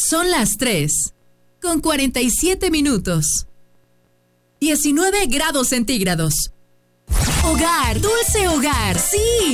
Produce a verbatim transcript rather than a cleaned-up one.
Son las tres, con cuarenta y siete minutos. diecinueve grados centígrados. Hogar, dulce hogar, sí.